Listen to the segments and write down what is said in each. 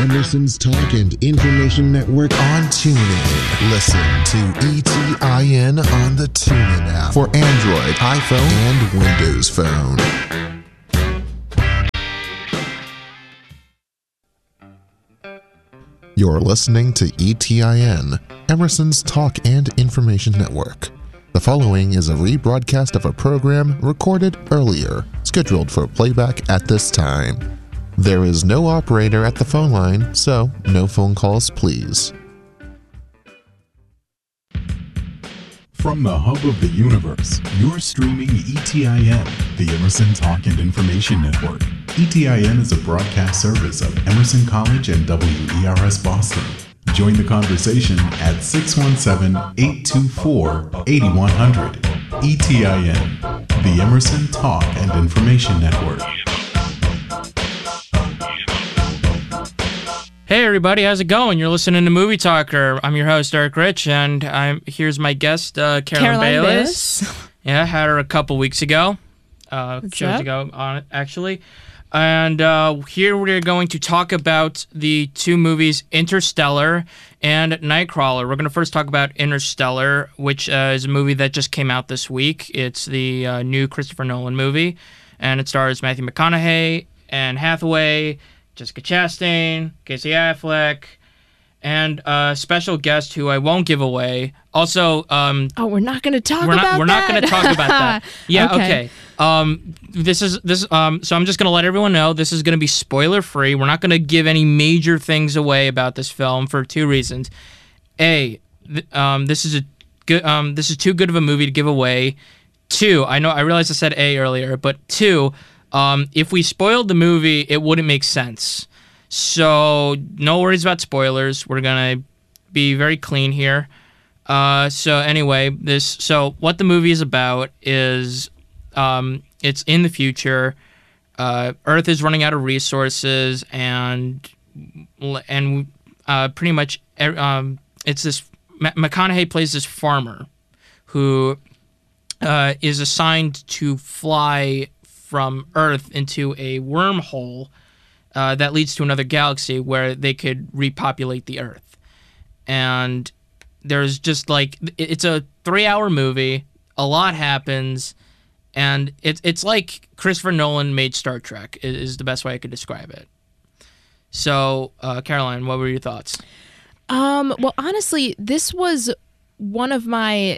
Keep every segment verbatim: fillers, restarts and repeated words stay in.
Emerson's Talk and Information Network on TuneIn. Listen to E T I N on the TuneIn app for Android, iPhone, and Windows Phone. You're listening to E T I N, Emerson's Talk and Information Network. The following is a rebroadcast of a program recorded earlier, scheduled for playback at this time. There is no operator at the phone line, so no phone calls, please. From the hub of the universe, you're streaming E T I N, the Emerson Talk and Information Network. E T I N is a broadcast service of Emerson College and W E R S Boston. Join the conversation at six one seven, eight two four, eight one zero zero. E T I N, the Emerson Talk and Information Network. Hey everybody, how's it going? You're listening to Movie Talker. I'm your host, Eric Rich, and I'm here's my guest, uh, Caroline, Caroline Bayless. Bayless. Yeah, had her a couple weeks ago, uh, What's shows up? ago, on it, actually. And uh, here we're going to talk about the two movies, Interstellar and Nightcrawler. We're going to first talk about Interstellar, which uh, is a movie that just came out this week. It's the uh, new Christopher Nolan movie, and it stars Matthew McConaughey, Anne Hathaway, Jessica Chastain, Casey Affleck, and a special guest who I won't give away. Also, um, Oh, we're not going to talk we're about not we're that. not going to talk about that. Yeah, okay. Okay. Um, this is this. Um, so I'm just going to let everyone know this is going to be spoiler free. We're not going to give any major things away about this film for two reasons. A, th- um, this is a good. Um, this is too good of a movie to give away. Two, I know I realized I said A earlier, but two. Um, if we spoiled the movie, it wouldn't make sense. So no worries about spoilers. We're gonna be very clean here. Uh, so anyway, this so what the movie is about is um, it's in the future. Uh, Earth is running out of resources, and and uh, pretty much um, it's this. McConaughey plays this farmer who uh, is assigned to fly from Earth into a wormhole uh, that leads to another galaxy where they could repopulate the Earth. And there's just like, it's a three-hour movie, a lot happens, and it's it's like Christopher Nolan made Star Trek, is the best way I could describe it. So, uh, Caroline, what were your thoughts? Um, well, honestly, this was one of my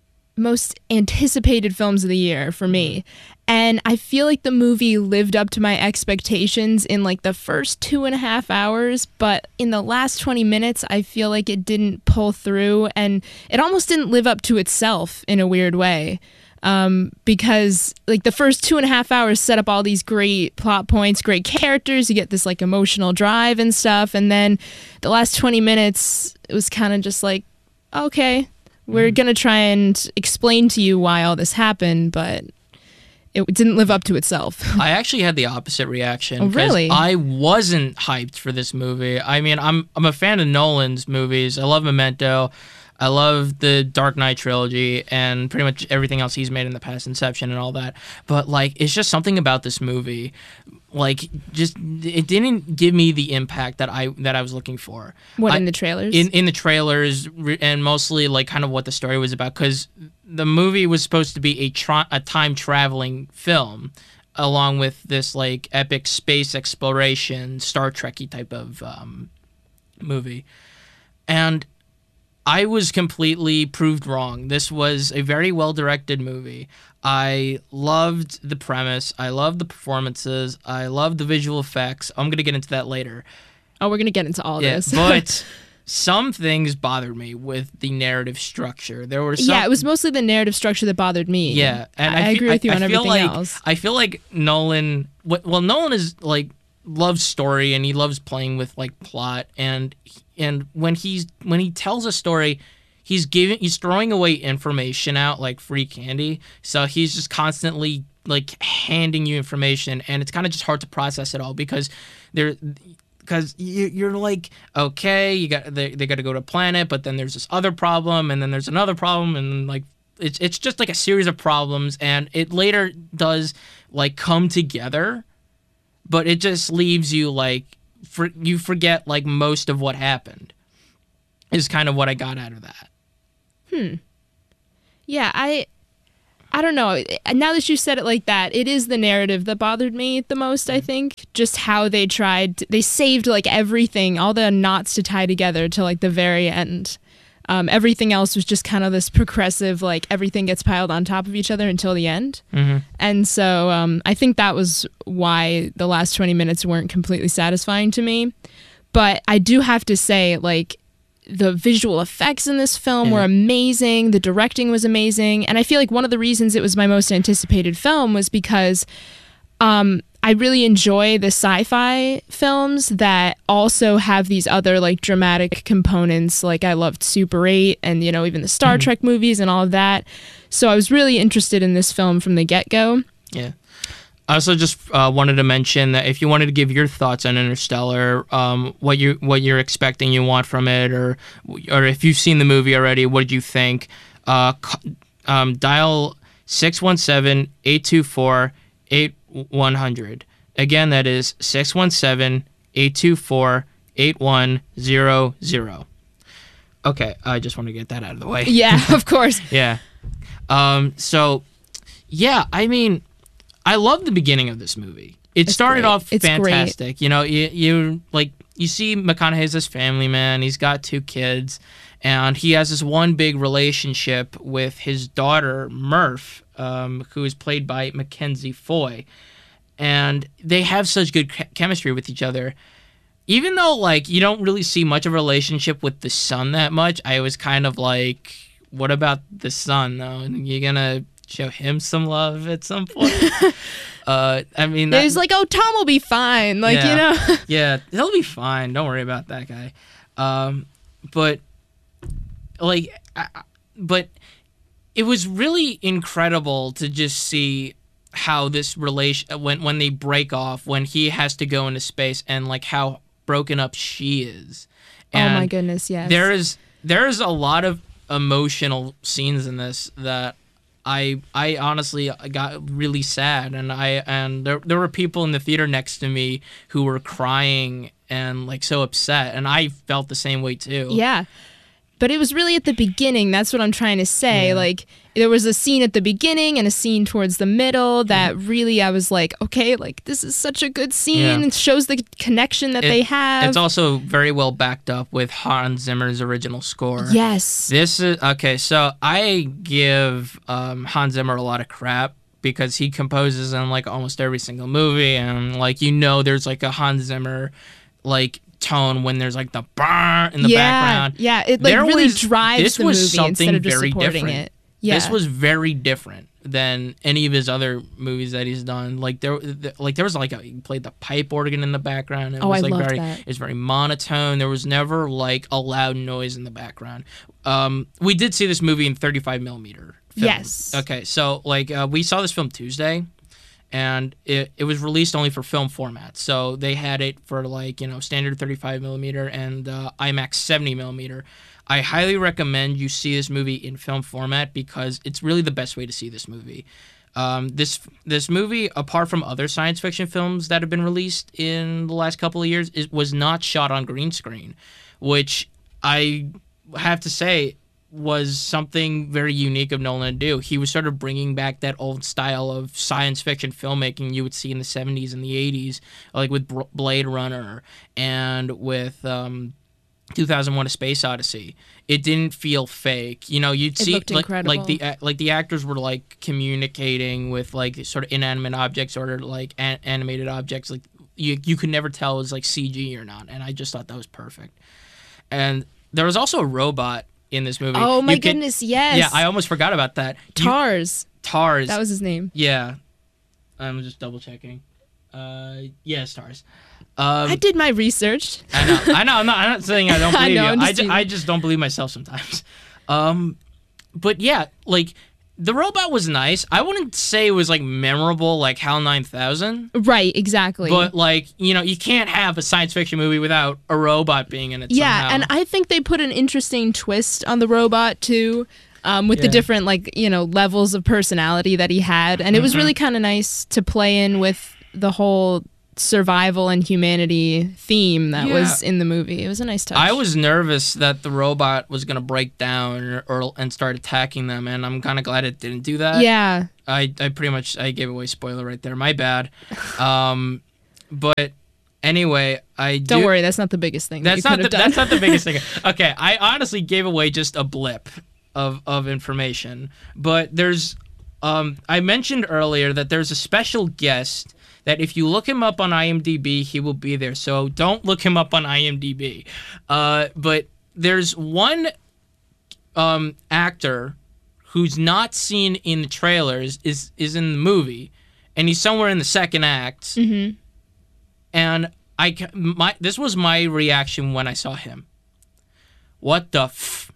most anticipated films of the year for me. And I feel like the movie lived up to my expectations in like the first two and a half hours, but in the last twenty minutes, I feel like it didn't pull through, and it almost didn't live up to itself in a weird way. Um, because like the first two and a half hours set up all these great plot points, great characters, you get this like emotional drive and stuff. And then the last twenty minutes, it was kind of just like, okay, we're going to try and explain to you why all this happened, but it didn't live up to itself. I actually had the opposite reaction. Oh, 'cause really? I wasn't hyped for this movie. I mean, I'm I'm a fan of Nolan's movies. I love Memento. I love the Dark Knight trilogy and pretty much everything else he's made in the past, Inception and all that. But, like, it's just something about this movie. Like, just, it didn't give me the impact that I that I was looking for. What, I, in the trailers? In in the trailers, re- and mostly, like, kind of what the story was about. Because the movie was supposed to be a, tra- a time-traveling film, along with this, like, epic space exploration, Star Trek-y type of um, movie. And I was completely proved wrong. This was a very well-directed movie. I loved the premise. I loved the performances. I loved the visual effects. I'm going to get into that later. oh, we're going to get into all Yeah, this. but some things bothered me with the narrative structure. There were some... Yeah, it was mostly the narrative structure that bothered me. Yeah, and I, I, fe- agree with you I, on I feel everything like, else. I feel like Nolan... Well, Nolan is, like, loves story, and he loves playing with, like, plot, and... And when he's when he tells a story, he's giving he's throwing away information out like free candy. So he's just constantly like handing you information, and it's kind of just hard to process it all because there because you, you're like, okay, you got they they got to go to a planet, but then there's this other problem, and then there's another problem, and like it's it's just like a series of problems, and it later does like come together, but it just leaves you like for, you forget like most of what happened. Is kind of what I got out of that. Hmm. Yeah, I I don't know. Now that you said it like that, it is the narrative that bothered me the most, I think. Just how they tried, to, they saved like everything, all the knots to tie together to like the very end. Um, everything else was just kind of this progressive, like everything gets piled on top of each other until the end. Mm-hmm. And so um, I think that was why the last twenty minutes weren't completely satisfying to me. But I do have to say, like, the visual effects in this film yeah. were amazing. The directing was amazing. And I feel like one of the reasons it was my most anticipated film was because um, I really enjoy the sci-fi films that also have these other like dramatic components. Like I loved Super eight and, you know, even the Star mm-hmm. Trek movies and all of that. So I was really interested in this film from the get-go. Yeah. I also just uh, wanted to mention that if you wanted to give your thoughts on Interstellar, um, what you what you're expecting, you want from it, or or if you've seen the movie already, what did you think? Uh, um, dial six one seven, eight two four, eight one zero zero. Again, that is six one seven, eight two four, eight one zero zero. Okay, I just want to get that out of the way. Yeah, of course. yeah. Um. So, yeah, I mean, I love the beginning of this movie. It it's started great. off it's fantastic. Great. You know, you, you like you see McConaughey's this family man. He's got two kids, and he has this one big relationship with his daughter Murph, um, who is played by Mackenzie Foy, and they have such good ch- chemistry with each other. Even though like you don't really see much of a relationship with the son that much, I was kind of like, what about the son though? And you're gonna show him some love at some point. uh, I mean, that, it was like, oh, Tom will be fine. Like, yeah, you know, yeah, he'll be fine. Don't worry about that guy. Um, but like, I, but it was really incredible to just see how this relation when when they break off, when he has to go into space, and like how broken up she is. And oh my goodness, yes. There is there is a lot of emotional scenes in this that I I honestly got really sad, and I and there there were people in the theater next to me who were crying and like so upset, and I felt the same way too. Yeah. But it was really at the beginning. That's what I'm trying to say. Yeah. Like, there was a scene at the beginning and a scene towards the middle that really I was like, okay, like, this is such a good scene. Yeah. It shows the connection that it, they have. It's also very well backed up with Hans Zimmer's original score. Yes. This is, okay, so I give um, Hans Zimmer a lot of crap because he composes in, like, almost every single movie. And, like, you know there's, like, a Hans Zimmer, like, tone when there's like the brr in the yeah, background. Yeah, it like there really was, drives this the was movie something instead of just very supporting different. it. Yeah. This was very different than any of his other movies that he's done. Like there, like there was like a, he played the pipe organ in the background. It oh, was I like loved very, that. It was very monotone. There was never like a loud noise in the background. Um, we did see this movie in thirty-five millimeter film. Yes. Okay, so like uh, we saw this film Tuesday. And it, it was released only for film format. So they had it for like, you know, standard thirty-five millimeter and uh, IMAX seventy millimeter. I highly recommend you see this movie in film format because it's really the best way to see this movie. Um, this this movie, apart from other science fiction films that have been released in the last couple of years, it was not shot on green screen, which I have to say was something very unique of Nolan to do. He was sort of bringing back that old style of science fiction filmmaking you would see in the seventies and the eighties, like with Blade Runner and with um, two thousand one: A Space Odyssey. It didn't feel fake. You know, you'd see looked like, incredible. like the like the actors were like communicating with like sort of inanimate objects or like an- animated objects. Like you you could never tell it was like C G or not. And I just thought that was perfect. And there was also a robot in this movie. Oh my you goodness, could, yes. Yeah, I almost forgot about that. Tars. You, Tars. That was his name. Yeah. I'm just double checking. Uh, yes, Tars. Um, I did my research. I know. I know. I'm not, I'm not saying I don't believe I know, you. I'm I just just, I just don't believe myself sometimes. Um, but yeah, like the robot was nice. I wouldn't say it was like memorable like HAL nine thousand. Right, exactly. But like, you know, you can't have a science fiction movie without a robot being in it yeah, somehow. and I think they put an interesting twist on the robot too, um, with Yeah. the different like, you know, levels of personality that he had. And it was Mhm. really kind of nice to play in with the whole survival and humanity theme that Yeah. was in the movie. It was a nice touch. I was nervous that the robot was gonna break down or, or and start attacking them, and I'm kind of glad it didn't do that. Yeah. I, I pretty much I gave away spoiler right there. My bad. Um, but anyway, I do, Don't worry, that's not the biggest thing. That's that not you the, could have done. that's not the biggest thing. Okay, I honestly gave away just a blip of of information, but there's um I mentioned earlier that there's a special guest that if you look him up on IMDb, he will be there. So don't look him up on IMDb. Uh, but there's one um actor who's not seen in the trailers is is in the movie, and he's somewhere in the second act. Mm-hmm. And I ca- my this was my reaction when I saw him. What the f?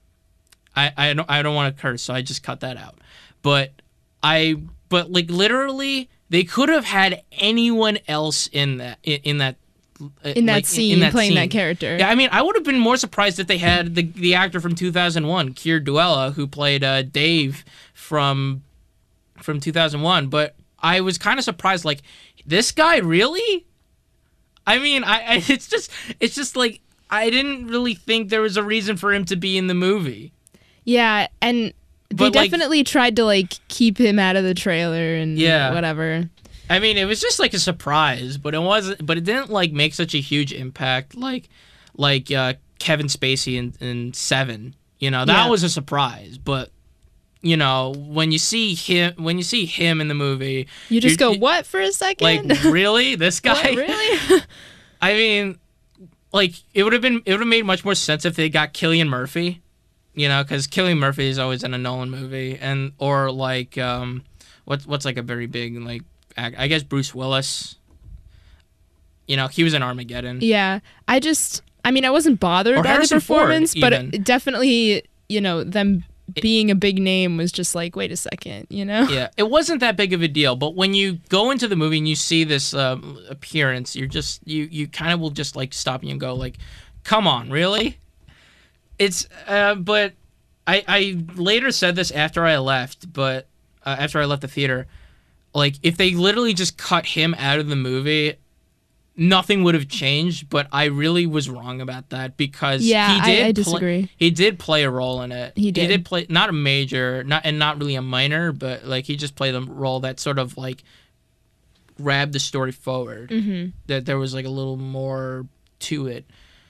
I I don't I don't want to curse, so I just cut that out. But I but like literally, they could have had anyone else in that in, in that. In that like, scene, in that playing scene. that character. Yeah, I mean, I would have been more surprised if they had the the actor from two thousand one, Keir Duella, who played uh, Dave from from two thousand one. But I was kind of surprised, like, this guy really? I mean, I, I it's just it's just like I didn't really think there was a reason for him to be in the movie. Yeah, and they But, like- definitely tried to like keep him out of the trailer and Yeah. whatever. I mean, it was just like a surprise, but it wasn't. But it didn't like make such a huge impact, like like uh, Kevin Spacey in, in Seven. You know, that Yeah. was a surprise. But you know, when you see him, when you see him in the movie, You just you're- go, what for a second? like, really, this guy? What, really? I mean, like, it would have been, it would have made much more sense if they got Cillian Murphy. You know, because Cillian Murphy is always in a Nolan movie, and or like, um, what's what's like a very big like. I guess Bruce Willis. You know, he was in Armageddon. Yeah, I just, I mean, I wasn't bothered Or by Harrison the performance, Ford, but even. it definitely, you know, them being a big name was just like, wait a second, you know? Yeah, it wasn't that big of a deal, but when you go into the movie and you see this um, appearance, you're just you you kind of will just like stop you and go like, come on, really? It's uh, but I I later said this after I left, but uh, after I left the theater. Like, if they literally just cut him out of the movie, nothing would have changed. But I really was wrong about that because Yeah, he I- did. I pla- disagree. he did play a role in it. He He did. did play not a major, not and not really a minor, but like he just played a role that sort of like grabbed the story forward. Mm-hmm. That there was like a little more to it.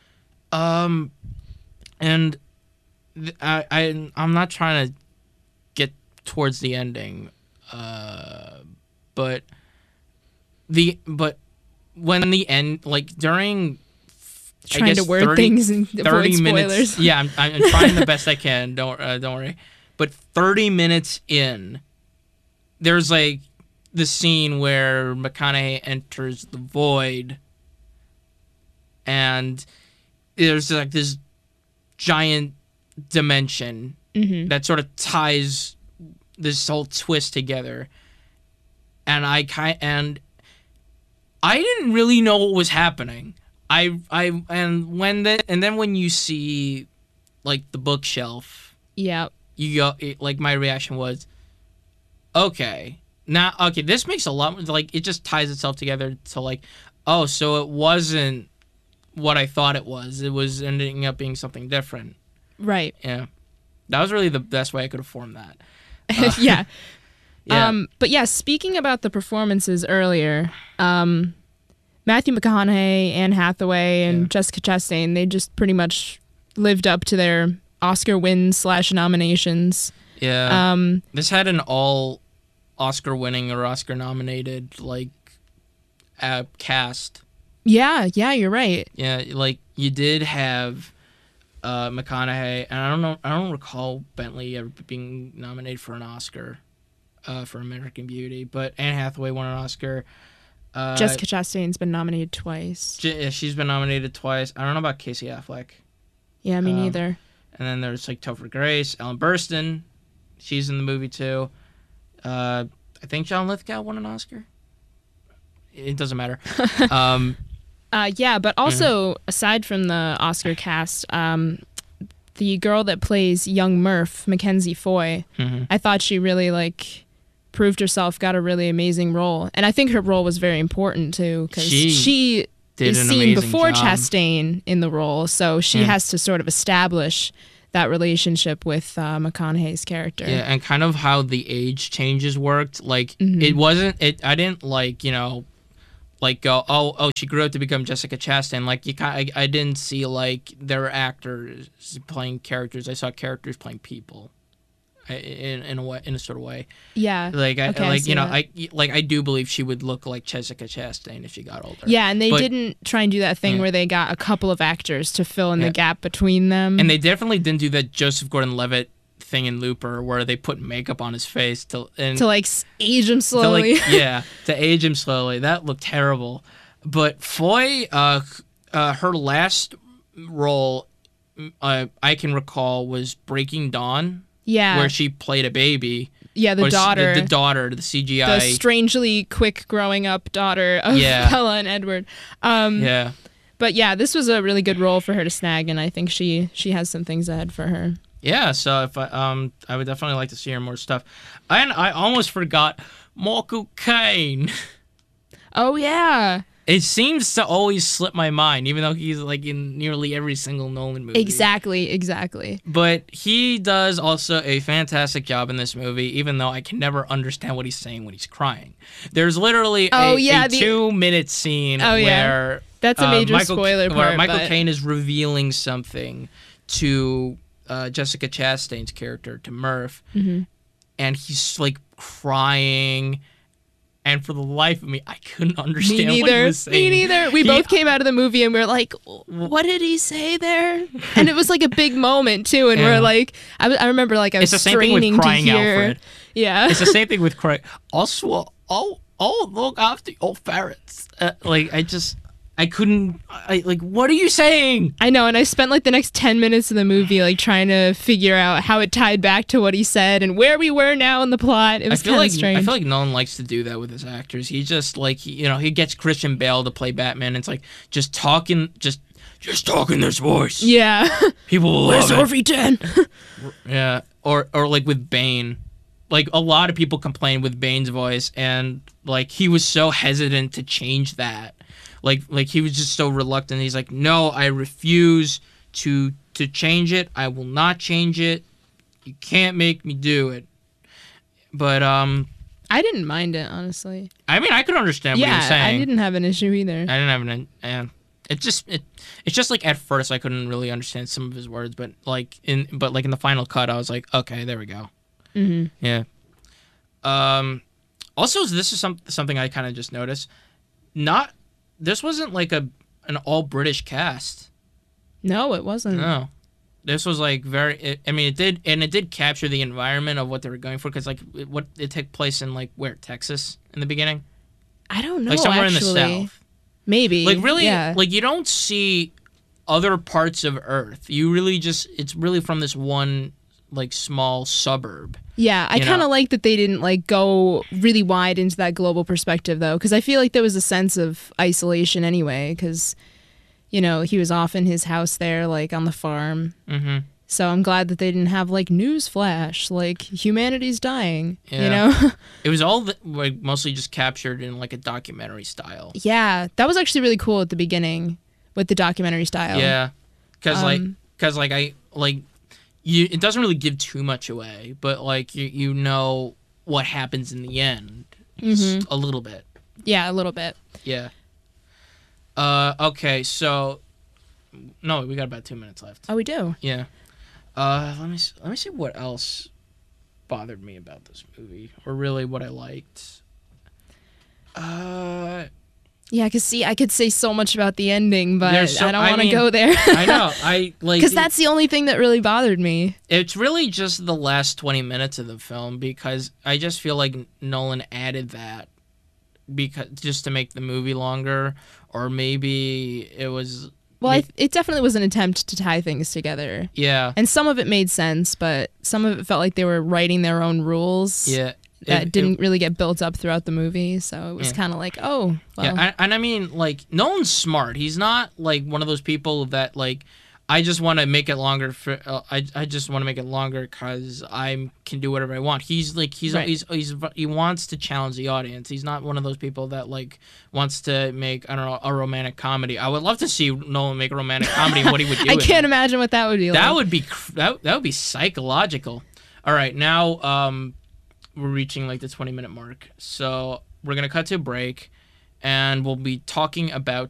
Um, and th- I I I'm not trying to get towards the ending. Uh, but the but when the end, like during I Trying guess to word thirty things and avoid thirty spoilers. minutes. Yeah, I'm, I'm trying the best I can. Don't uh, don't worry. But thirty minutes in, there's like the scene where McConaughey enters the void, and there's like this giant dimension Mm-hmm. that sort of ties this whole twist together. And I kind and I didn't really know what was happening. I I and when the and then when you see like the bookshelf, Yeah. you go it, like my reaction was, okay, now okay, this makes a lot like it just ties itself together to like, oh, so it wasn't what I thought it was. It was ending up being something different. Right. Yeah, that was really the best way I could have formed that. yeah. Yeah. Um, but yeah, speaking about the performances earlier, um, Matthew McConaughey, Anne Hathaway, and Yeah. Jessica Chastain, they just pretty much lived up to their Oscar wins slash nominations. Yeah. Um, This had an all Oscar winning or Oscar nominated like uh, cast. yeah, yeah, you're right. Yeah, like you did have uh, McConaughey, and I don't know, I don't recall Bentley ever being nominated for an Oscar uh, for American Beauty, but Anne Hathaway won an Oscar. Uh, Jessica Chastain's been nominated twice. J- yeah, she's been nominated twice. I don't know about Casey Affleck. Yeah, me um, neither. And then there's like Topher Grace, Ellen Burstyn. She's in the movie too. Uh, I think John Lithgow won an Oscar. It doesn't matter. um, Uh, yeah, but also aside from the Oscar cast, um, the girl that plays young Murph, Mackenzie Foy, mhm. I thought she really like proved herself, got a really amazing role. And I think her role was very important, too, because She she, did is an seen amazing before job. Chastain in the role, so she Yeah. has to sort of establish that relationship with uh, McConaughey's character. Yeah, and kind of how the age changes worked. Like Mm-hmm. it wasn't. It. I didn't like. You know, like go. Oh, oh, she grew up to become Jessica Chastain. Like you. Kind. I, I didn't see like there were actors playing characters. I saw characters playing people. I- In in a way, in a sort of way. Yeah. Like I Okay, I like see you know that. I like I do believe she would look like Jessica Chastain if she got older. Yeah, and they But- didn't try and do that thing Yeah. where they got a couple of actors to fill in Yeah. the gap between them. And they definitely didn't do that Joseph Gordon-Levitt thing in Looper where they put makeup on his face to and to like s- age him to, slowly. like, yeah, to age him slowly. That looked terrible. But Foy, uh, uh, her last role uh, I can recall was Breaking Dawn, yeah. where she played a baby. yeah, the Or s- daughter. The, the daughter, the C G I. the strangely quick growing up daughter of Yeah. Bella and Edward. Um, yeah. But yeah, this was a really good role for her to snag, and I think she she has some things ahead for her. Yeah, so if I um I would definitely like to see her more stuff. And I almost forgot Michael Caine. Oh yeah, It seems to always slip my mind, even though he's like in nearly every single Nolan movie. exactly, exactly. But he does also a fantastic job in this movie, even though I can never understand what he's saying when he's crying. There's literally Oh, a, yeah, a the- two-minute scene Oh, yeah. where That's a uh, major Michael, spoiler where part, Michael but- Caine is revealing something to uh, Jessica Chastain's character, to Murph, Mm-hmm. and he's like crying. And for the life of me, I couldn't Me understand what he neither. was saying. Me neither. We He- both came out of the movie and we were like, "What did he say there?" And it was like a big moment too. And Yeah. we're like, I, I remember like I was It's the same thing with straining crying to hear. Alfred. Yeah. It's the same thing with crying. Also, oh, oh, look after old ferrets. Uh, like I just, I couldn't. I like. What are you saying? I know, and I spent like the next ten minutes of the movie like trying to figure out how it tied back to what he said and where we were now in the plot. It I was feel kind of like strange. I feel like Nolan likes to do that with his actors. He just like he, you know he gets Christian Bale to play Batman. It's like just talking, just just talking this voice. yeah. People will Where's love it. Orphy ten? Yeah, or or like with Bane, like a lot of people complain with Bane's voice, and like he was so hesitant to change that, like like he was just so reluctant. He's like, no, I refuse to to change it. I will not change it. You can't make me do it. But um, I didn't mind it honestly. I mean, I could understand what he was Yeah, saying. I didn't have an issue either. I didn't have an. And it just it it's just like at first I couldn't really understand some of his words, but like in but like in the final cut, I was like, okay, there we go. hmm Yeah. Um. Also, this is some something I kind of just noticed. Not this wasn't like a an all British cast. No, it wasn't. No, this was like very. It, I mean, it did and it did capture the environment of what they were going for because like it, what it took place in like where Texas in the beginning, I don't know. like somewhere actually. in the south. Maybe. Like really, Yeah. like you don't see other parts of Earth. You really just it's really from this one like small suburb. Yeah, I you kind know. of like that they didn't like go really wide into that global perspective though, because I feel like there was a sense of isolation anyway, because you know he was off in his house there, like on the farm. Mm-hmm. So I'm glad that they didn't have like news flash, like humanity's dying. You Yeah. know? It was all the, like mostly just captured in like a documentary style. Yeah, that was actually really cool at the beginning with the documentary style. Yeah, because like Um, because like I like you. It doesn't really give too much away, but like you you know what happens in the end s- Mhm. a little bit. Yeah, a little bit. Yeah. Uh. Okay. So. No, we got about two minutes left. Oh, we do. Yeah. Uh, let me s- let me see what else bothered me about this movie, or really what I liked. Uh, Yeah, cause see, I could say so much about the ending, but There's so- I don't I want to mean, go there. I know I like Because that's the only thing that really bothered me. it's really just the last twenty minutes of the film because I just feel like Nolan added that because just to make the movie longer, or maybe it was Well, I th- it definitely was an attempt to tie things together. yeah And some of it made sense, but some of it felt like they were writing their own rules yeah. that It- it- didn't really get built up throughout the movie. So it was Yeah. kind of like, oh, well. Yeah, and, and I mean, like, Nolan's smart. He's not like one of those people that like, I just want to make it longer for. Uh, I I just want to make it longer because I can do whatever I want. He's like he's, Right. he's he's he wants to challenge the audience. He's not one of those people that like wants to make I don't know a romantic comedy. I would love to see Nolan make a romantic comedy and what he would do. I with can't it. imagine what that would be like. That would be cr- that that would be psychological. All right, now um, we're reaching like the twenty minute mark, so we're gonna cut to a break, and we'll be talking about